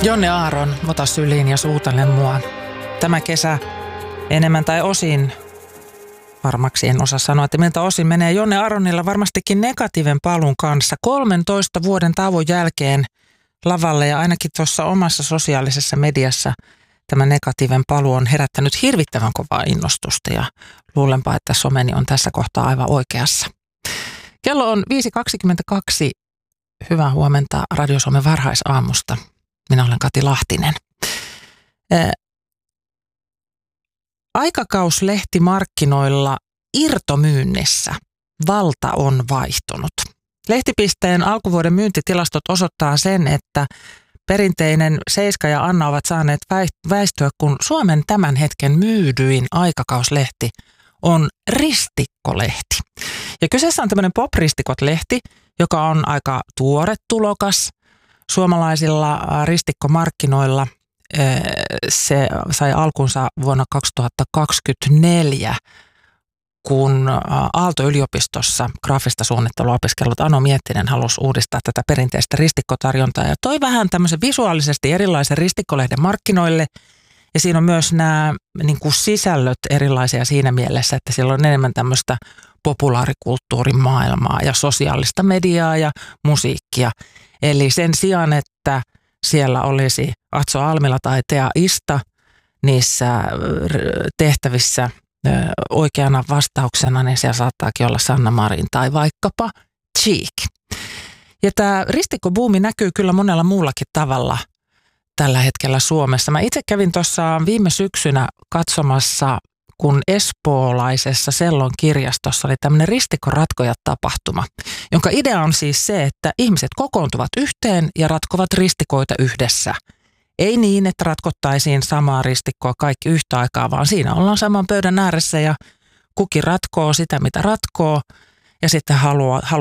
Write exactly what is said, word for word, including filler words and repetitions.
Jonne Aaron, ota syliin ja suutele mua. Tämä kesä enemmän tai osin, varmaksi en osaa sanoa, että miltä osin menee Jonne Aaronilla varmastikin negatiiven paluun kanssa. kolmentoista vuoden tauon jälkeen lavalle ja ainakin tuossa omassa sosiaalisessa mediassa tämä negatiiven paluu on herättänyt hirvittävän kovaa innostusta ja luulenpa, että someni on tässä kohtaa aivan oikeassa. Kello on viisi kaksikymmentäkaksi. Hyvää huomenta Radio Suomen varhaisaamusta. Minä olen Kati Lahtinen. Ää, aikakauslehti markkinoilla irtomyynnissä valta on vaihtunut. Lehtipisteen alkuvuoden myyntitilastot osoittaa sen, että perinteinen Seiska ja Anna ovat saaneet väistyä, kun Suomen tämän hetken myydyin aikakauslehti on Ristikkolehti. Ja kyseessä on tämmöinen Pop-Ristikot-lehti, joka on aika tuore tulokas suomalaisilla ristikkomarkkinoilla. Se sai alkunsa vuonna kaksituhattakaksikymmentäneljä, kun Aalto-yliopistossa graafista suunnittelua opiskellut Ano Miettinen halusi uudistaa tätä perinteistä ristikkotarjontaa ja toi vähän tämmöisen visuaalisesti erilaisen ristikkolehden markkinoille. Ja siinä on myös nämä niin kuin sisällöt erilaisia siinä mielessä, että siellä on enemmän tämmöistä populaarikulttuurin maailmaa ja sosiaalista mediaa ja musiikkia. Eli sen sijaan, että siellä olisi Atso Almila tai Tea Ista niissä tehtävissä oikeana vastauksena, niin siellä saattaakin olla Sanna Marin tai vaikkapa Cheek. Ja tämä ristikkobuumi näkyy kyllä monella muullakin tavalla tällä hetkellä Suomessa. Mä itse kävin tuossa viime syksynä katsomassa, kun espoolaisessa Sellon kirjastossa oli tämmöinen ristikkoratkojat-tapahtuma, jonka idea on siis se, että ihmiset kokoontuvat yhteen ja ratkovat ristikoita yhdessä. Ei niin, että ratkottaisiin samaa ristikkoa kaikki yhtä aikaa, vaan siinä ollaan saman pöydän ääressä ja kukin ratkoo sitä, mitä ratkoo ja sitten haluaa, haluaa